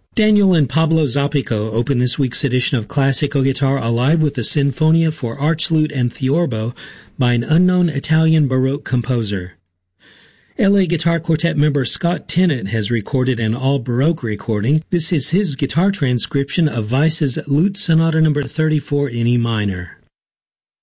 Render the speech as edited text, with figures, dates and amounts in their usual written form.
Daniel and Pablo Zapico open this week's edition of Classical Guitar Alive with a Sinfonia for Archlute and Theorbo by an unknown Italian Baroque composer. LA Guitar Quartet member Scott Tennant has recorded an all-Baroque recording. This is his guitar transcription of Weiss's Lute Sonata No. 34 in E minor.